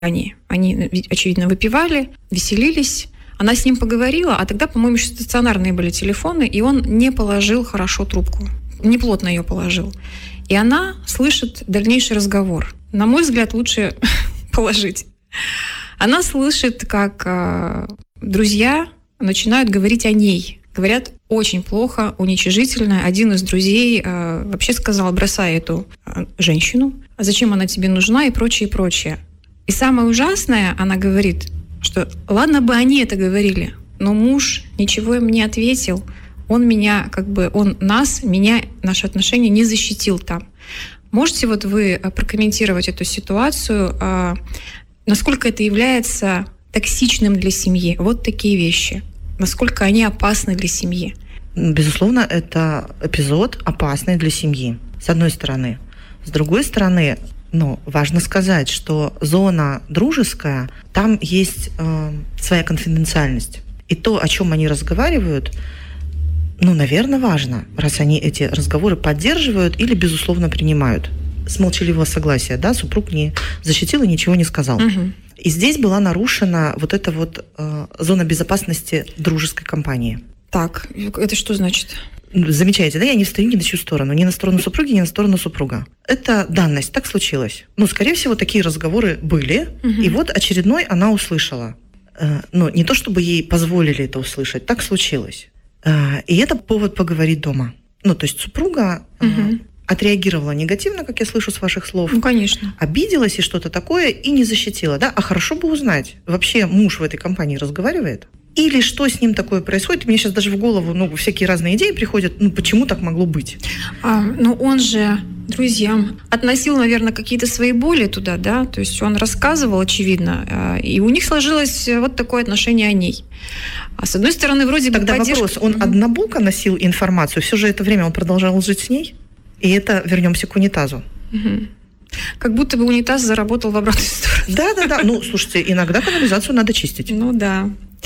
Они, очевидно, выпивали, веселились. Она с ним поговорила, а тогда, по-моему, еще стационарные были телефоны, и он не положил хорошо трубку, неплотно ее положил. И она слышит дальнейший разговор. На мой взгляд, лучше положить. Она слышит, как друзья начинают говорить о ней. Говорят очень плохо, уничижительно. Один из друзей вообще сказал: бросай эту женщину, зачем она тебе нужна, и прочее, и прочее. И самое ужасное, она говорит, что ладно бы они это говорили, но муж ничего им не ответил. Он меня, наши отношения не защитил там. Можете вот вы прокомментировать эту ситуацию, насколько это является токсичным для семьи? Вот такие вещи. Насколько они опасны для семьи? Безусловно, это эпизод опасный для семьи, с одной стороны. С другой стороны, важно сказать, что зона дружеская, там есть своя конфиденциальность. И то, о чем они разговаривают, наверное, важно, раз они эти разговоры поддерживают или, безусловно, принимают. С молчаливого согласия, да, супруг не защитил и ничего не сказал. Угу. И здесь была нарушена вот эта зона безопасности дружеской компании. Так, это что значит? Замечаете, да? Я не встаю ни на чью сторону. Ни на сторону супруги, ни на сторону супруга. Это данность, так случилось. Скорее всего, такие разговоры были. Угу. И вот очередной она услышала. Не то, чтобы ей позволили это услышать, так случилось. И это повод поговорить дома. То есть супруга отреагировала негативно, как я слышу с ваших слов. Конечно. Обиделась и что-то такое, и не защитила, да? А хорошо бы узнать, вообще муж в этой компании разговаривает? Или что с ним такое происходит? Мне сейчас даже в голову всякие разные идеи приходят. Почему так могло быть? Он же друзьям относил, наверное, какие-то свои боли туда, да? То есть он рассказывал, очевидно, и у них сложилось вот такое отношение о ней. А с одной стороны, вроде бы Тогда вопрос, он однобоко носил информацию, все же это время он продолжал жить с ней? И это вернемся к унитазу. Угу. Как будто бы унитаз заработал в обратную сторону. Да. Слушайте, иногда канализацию надо чистить. Да.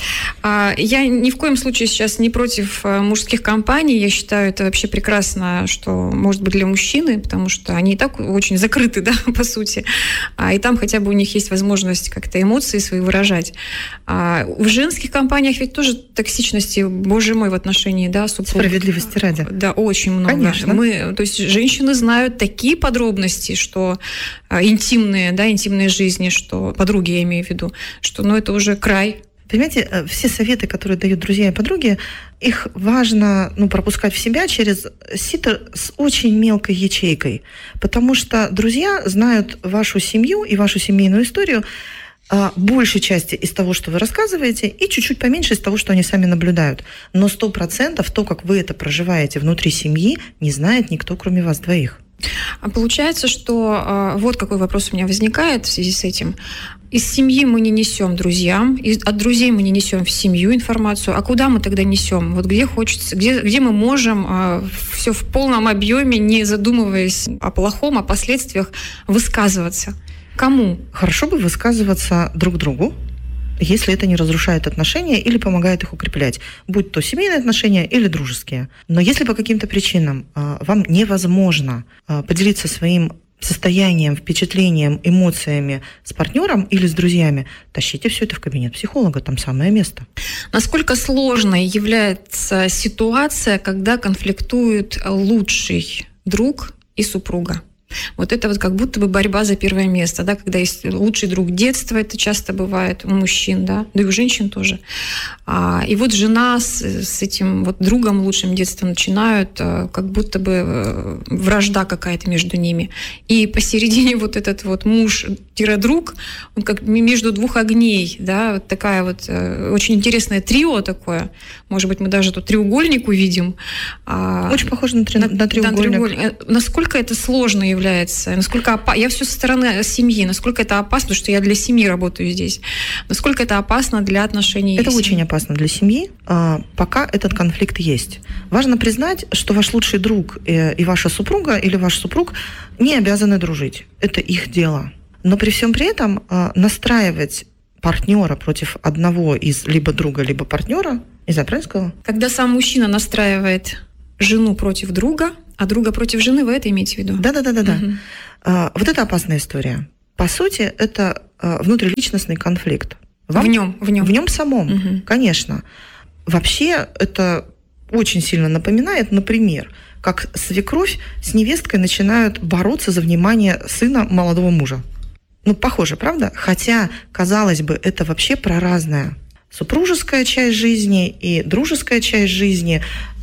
Я ни в коем случае сейчас не против мужских компаний. Я считаю, это вообще прекрасно, что может быть для мужчины, потому что они и так очень закрыты, да, по сути. И там хотя бы у них есть возможность как-то эмоции свои выражать. В женских компаниях ведь тоже токсичности, боже мой, в отношении, да, супругов. Справедливости ради. Да, очень много. Конечно. То есть женщины знают такие подробности, что интимные жизни, что подруги, я имею в виду, что это уже край. Понимаете, все советы, которые дают друзья и подруги, их важно пропускать в себя через сито с очень мелкой ячейкой, потому что друзья знают вашу семью и вашу семейную историю большей части из того, что вы рассказываете, и чуть-чуть поменьше из того, что они сами наблюдают. Но 100% то, как вы это проживаете внутри семьи, не знает никто, кроме вас двоих. Получается, что вот какой вопрос у меня возникает в связи с этим. Из семьи мы не несем друзьям, от друзей мы не несем в семью информацию. А куда мы тогда несем? Вот где хочется, где мы можем все в полном объеме, не задумываясь о плохом, о последствиях, высказываться? Кому? Хорошо бы высказываться друг другу, если это не разрушает отношения или помогает их укреплять, будь то семейные отношения или дружеские. Но если по каким-то причинам вам невозможно поделиться своим состоянием, впечатлением, эмоциями с партнером или с друзьями, тащите все это в кабинет психолога, там самое место. Насколько сложной является ситуация, когда конфликтуют лучший друг и супруга? Вот это как будто бы борьба за первое место, да, когда есть лучший друг детства, это часто бывает у мужчин, да и у женщин тоже. И вот жена с этим другом лучшим детства начинают, как будто бы вражда какая-то между ними. И посередине этот муж-друг, он как между двух огней, да, такая очень интересное трио такое. Может быть, мы даже тут треугольник увидим. Очень похоже на треугольник. Насколько это сложно является? Насколько я все со стороны семьи. Насколько это опасно, потому что я для семьи работаю здесь. Насколько это опасно для отношений? Это очень опасно для семьи, пока этот конфликт есть. Важно признать, что ваш лучший друг и ваша супруга или ваш супруг не обязаны дружить. Это их дело. Но при всем при этом настраивать партнера против одного из либо друга, либо партнера, не знаю, правильно сказала? Когда сам мужчина настраивает жену против друга, а друга против жены, вы это имеете в виду? Да. Вот это опасная история. По сути, это внутриличностный конфликт. В нем. В нем самом, конечно. Вообще, это очень сильно напоминает, например, как свекровь с невесткой начинают бороться за внимание сына молодого мужа. Похоже, правда? Хотя, казалось бы, это вообще про разное. Супружеская часть жизни и дружеская часть жизни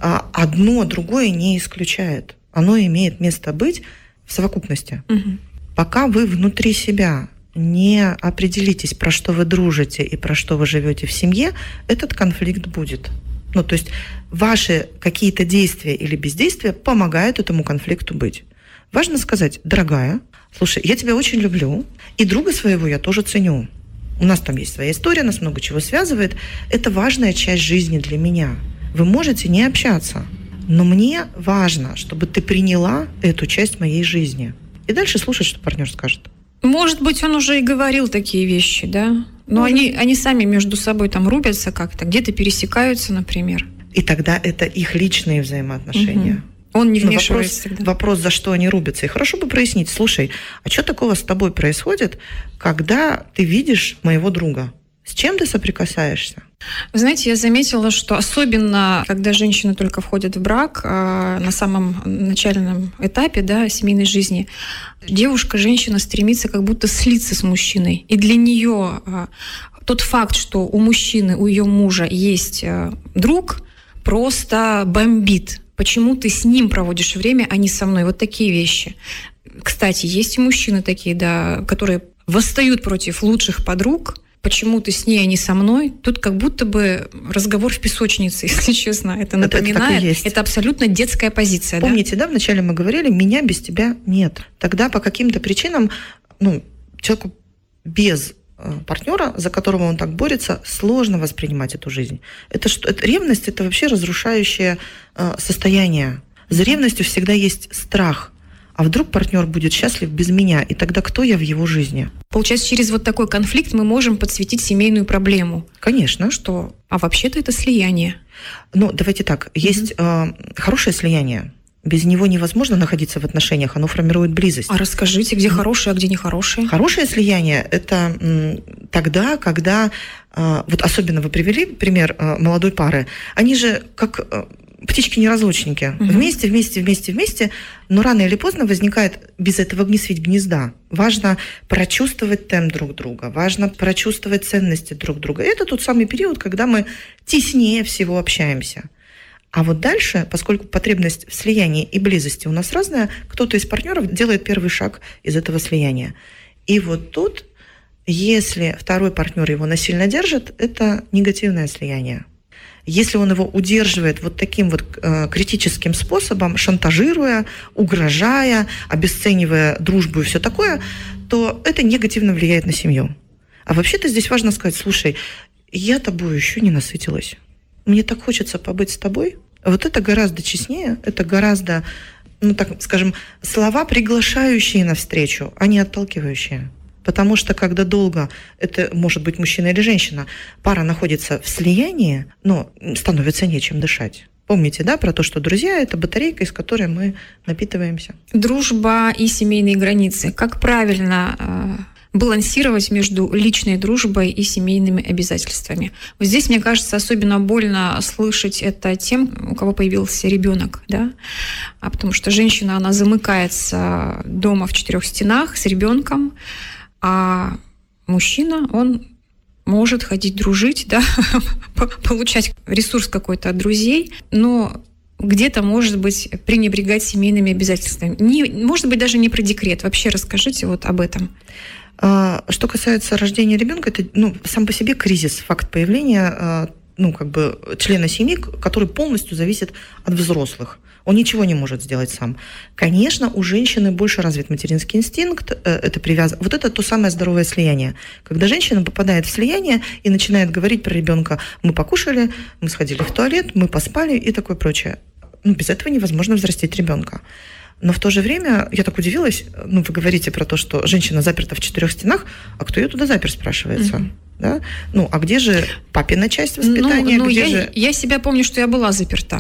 одно другое не исключает. Оно имеет место быть в совокупности. Пока вы внутри себя не определитесь, про что вы дружите и про что вы живете в семье, этот конфликт будет. То есть ваши какие-то действия или бездействия помогают этому конфликту быть. Важно сказать: дорогая, слушай, я тебя очень люблю, и друга своего я тоже ценю. У нас там есть своя история, нас много чего связывает. Это важная часть жизни для меня. Вы можете не общаться, но мне важно, чтобы ты приняла эту часть моей жизни. И дальше слушать, что партнер скажет. Может быть, он уже и говорил такие вещи, да? Но они сами между собой там рубятся как-то, где-то пересекаются, например. И тогда это их личные взаимоотношения. Он не вмешивается. Вопрос, за что они рубятся. И хорошо бы прояснить: слушай, а что такого с тобой происходит, когда ты видишь моего друга? С чем ты соприкасаешься? Вы знаете, я заметила, что особенно, когда женщины только входят в брак, на самом начальном этапе, да, семейной жизни, женщина стремится как будто слиться с мужчиной. И для нее тот факт, что у мужчины, у ее мужа есть друг, просто бомбит. Почему ты с ним проводишь время, а не со мной? Вот такие вещи. Кстати, есть и мужчины такие, да, которые восстают против лучших подруг. Почему ты с ней, а не со мной? Тут как будто бы разговор в песочнице, если честно. Это напоминает. Это абсолютно детская позиция. Помните, да, вначале мы говорили: меня без тебя нет. Тогда по каким-то причинам человеку без партнера, за которого он так борется, сложно воспринимать эту жизнь. Ревность – это вообще разрушающее состояние. За ревностью всегда есть страх. А вдруг партнер будет счастлив без меня, и тогда кто я в его жизни? Получается, через вот такой конфликт мы можем подсветить семейную проблему. Конечно. А вообще-то это слияние. Давайте так. Есть хорошее слияние. Без него невозможно находиться в отношениях, оно формирует близость. А расскажите, где хорошее, а где нехорошее? Хорошее слияние – это тогда, когда, особенно вы привели пример молодой пары, они же как птички-неразлучники. Вместе, но рано или поздно возникает без этого свить гнезда. Важно прочувствовать темп друг друга, важно прочувствовать ценности друг друга. И это тот самый период, когда мы теснее всего общаемся. А вот дальше, поскольку потребность в слиянии и близости у нас разная, кто-то из партнеров делает первый шаг из этого слияния. И вот тут, если второй партнер его насильно держит, это негативное слияние. Если он его удерживает вот таким вот критическим способом, шантажируя, угрожая, обесценивая дружбу и все такое, то это негативно влияет на семью. А вообще-то здесь важно сказать: слушай, я тобой еще не насытилась. Мне так хочется побыть с тобой. Вот это гораздо честнее, это гораздо, слова, приглашающие навстречу, а не отталкивающие. Потому что когда долго, это может быть мужчина или женщина, пара находится в слиянии, но становится нечем дышать. Помните, да, про то, что друзья – это батарейка, из которой мы напитываемся. Дружба и семейные границы. Как правильно балансировать между личной дружбой и семейными обязательствами? Вот здесь, мне кажется, особенно больно слышать это тем, у кого появился ребенок, да? Потому что женщина, она замыкается дома в 4 стенах с ребенком, а мужчина, он может ходить дружить, да, получать ресурс какой-то от друзей, но где-то, может быть, пренебрегать семейными обязательствами. Может быть, даже не про декрет. Вообще расскажите вот об этом. Что касается рождения ребенка, это сам по себе кризис, факт появления члена семьи, который полностью зависит от взрослых. Он ничего не может сделать сам. Конечно, у женщины больше развит материнский инстинкт, это привязано. Вот это то самое здоровое слияние. Когда женщина попадает в слияние и начинает говорить про ребенка: мы покушали, мы сходили в туалет, мы поспали и такое прочее. Без этого невозможно взрастить ребенка. Но в то же время я так удивилась, вы говорите про то, что женщина заперта в 4 стенах, а кто ее туда запер, спрашивается? Да? А где же папина часть воспитания? Я себя помню, что я была заперта.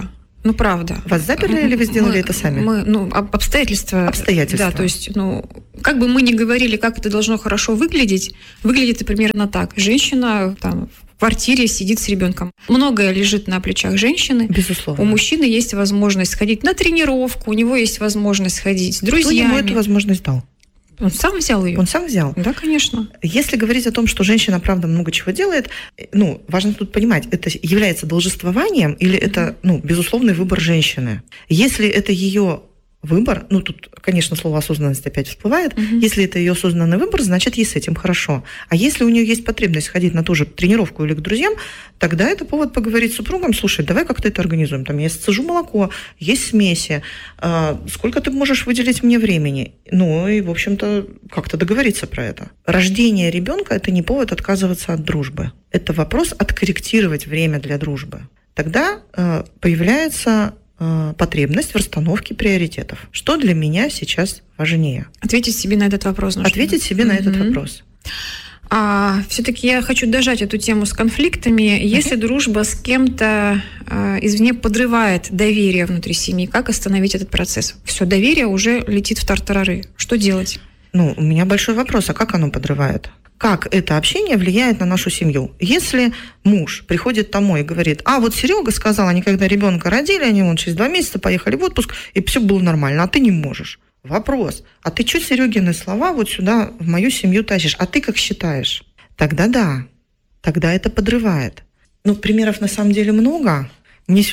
Ну, правда. Вас заперли или вы сделали это сами? Обстоятельства. Обстоятельства. Да, то есть, как бы мы ни говорили, как это должно хорошо выглядеть, выглядит это примерно так. Женщина там в квартире сидит с ребенком. Многое лежит на плечах женщины. Безусловно. У мужчины есть возможность сходить на тренировку, у него есть возможность сходить с друзьями. Кто ему эту возможность дал? Он сам взял ее. Он сам взял? Да, конечно. Если говорить о том, что женщина, правда, много чего делает, важно тут понимать, это является должествованием или это, безусловный выбор женщины. Если это ее выбор, тут, конечно, слово осознанность опять всплывает, если это ее осознанный выбор, значит, ей с этим хорошо. А если у нее есть потребность ходить на ту же тренировку или к друзьям, тогда это повод поговорить с супругом: слушай, давай как-то это организуем. Там я сцежу молоко, есть смеси, сколько ты можешь выделить мне времени? И, в общем-то, как-то договориться про это. Рождение ребенка – это не повод отказываться от дружбы. Это вопрос откорректировать время для дружбы. Тогда появляется потребность в расстановке приоритетов. Что для меня сейчас важнее? Ответить себе на этот вопрос. Ответить себе на этот вопрос. Все-таки я хочу дожать эту тему с конфликтами. Если дружба с кем-то извне подрывает доверие внутри семьи, как остановить этот процесс? Все, доверие уже летит в тартарары. Что делать? У меня большой вопрос. А как оно подрывает? Как это общение влияет на нашу семью? Если муж приходит домой и говорит: вот Серега сказал, они когда ребенка родили, они через 2 месяца поехали в отпуск, и все было нормально, а ты не можешь. Вопрос: а ты что Серегины слова вот сюда в мою семью тащишь? А ты как считаешь? Тогда да, тогда это подрывает. Примеров на самом деле много. Мне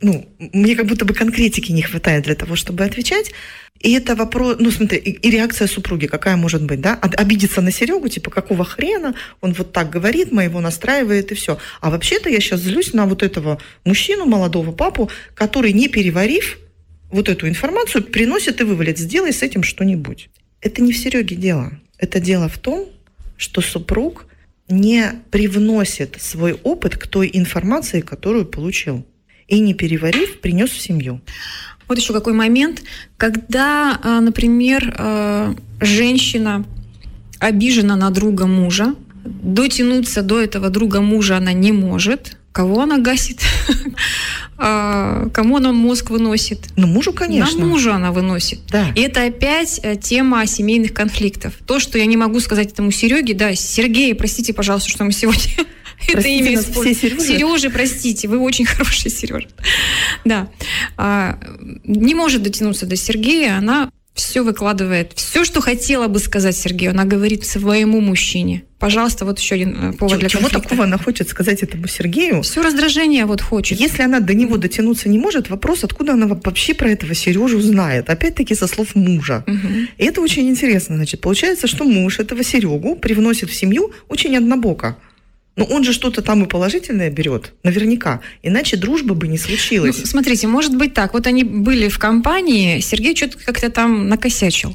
как будто бы конкретики не хватает для того, чтобы отвечать. И это вопрос, смотри, и реакция супруги какая может быть, да? Обидеться на Серегу, типа, какого хрена, он вот так говорит, моего настраивает, и все. А вообще-то я сейчас злюсь на вот этого мужчину, молодого папу, который, не переварив вот эту информацию, приносит и вывалит: сделай с этим что-нибудь. Это не в Сереге дело. Это дело в том, что супруг не привносит свой опыт к той информации, которую получил. И не переварив, принес в семью. Вот еще какой момент, когда, например, женщина обижена на друга мужа, дотянуться до этого друга мужа она не может. Кого она гасит? Кому она мозг выносит? Мужу, конечно. На мужа она выносит. Да. И это опять тема семейных конфликтов. То, что я не могу сказать этому Сереге: да, Сергей, простите, пожалуйста, что мы сегодня... Это имя используем. Сережа, простите, вы очень хороший Сережа. Да. Не может дотянуться до Сергея, она все выкладывает. Все, что хотела бы сказать Сергею, она говорит своему мужчине. Пожалуйста, вот еще один повод для конфликта. Чего такого она хочет сказать этому Сергею? Все раздражение хочет. Если она до него дотянуться не может, вопрос, откуда она вообще про этого Сережу знает. Опять-таки со слов мужа. И это очень интересно. Значит, получается, что муж этого Серегу привносит в семью очень однобоко. Но он же что-то там и положительное берет, наверняка. Иначе дружба бы не случилась. Смотрите, может быть так. Вот они были в компании, Сергей что-то как-то там накосячил.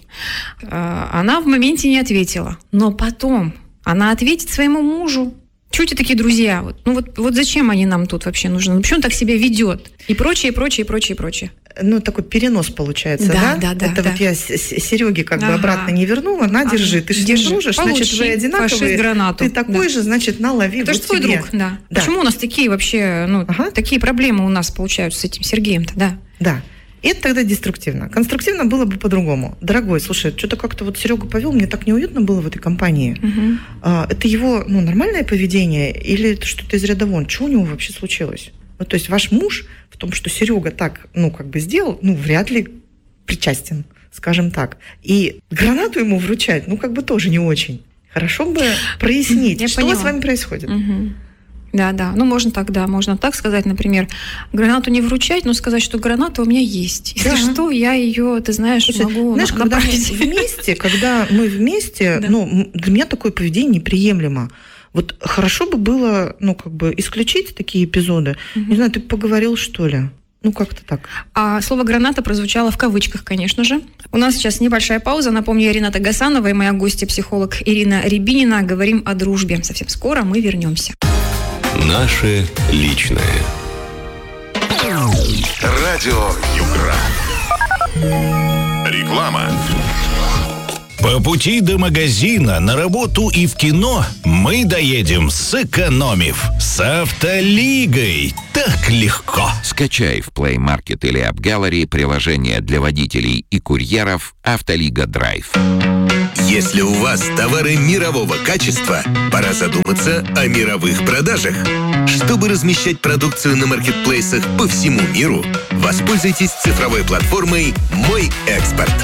Она в моменте не ответила. Но потом она ответит своему мужу. Чего эти такие друзья? Вот зачем они нам тут вообще нужны? Почему он так себя ведет? И прочее, прочее, прочее, прочее. Такой перенос получается, да? Да. Это вот я Сереге как бы обратно не вернула. На, держи. Ты же не дружишь, значит, вы одинаковые. Гранату. Ты такой же, значит, на, лови. Это же твой друг, да. Почему у нас такие вообще, такие проблемы у нас получаются с этим Сергеем-то, да? Да. И это тогда деструктивно. Конструктивно было бы по-другому. Дорогой, слушай, что-то как-то вот Серега повел, мне так неуютно было в этой компании. Это его нормальное поведение или это что-то из ряда вон? Что у него вообще случилось? То есть ваш муж в том, что Серега так, сделал, вряд ли причастен, скажем так. И гранату ему вручать, тоже не очень. Хорошо бы прояснить, что с вами происходит. Да. Можно так сказать, например, гранату не вручать, но сказать, что граната у меня есть. Если что, я ее, ты знаешь, могу направить. Когда мы вместе, для меня такое поведение неприемлемо. Вот хорошо бы было, исключить такие эпизоды. Не знаю, ты поговорил, что ли? Как-то так. А слово «граната» прозвучало в кавычках, конечно же. У нас сейчас небольшая пауза. Напомню, я Рената Гасанова и моя гостья, психолог Ирина Рябинина. Говорим о дружбе. Совсем скоро мы вернемся. Наше личное. Радио Югра. Реклама. По пути до магазина, на работу и в кино мы доедем, сэкономив. С Автолигой так легко. Скачай в Play Market или App Gallery приложение для водителей и курьеров «Автолига Драйв». Если у вас товары мирового качества, пора задуматься о мировых продажах. Чтобы размещать продукцию на маркетплейсах по всему миру, воспользуйтесь цифровой платформой «Мой экспорт».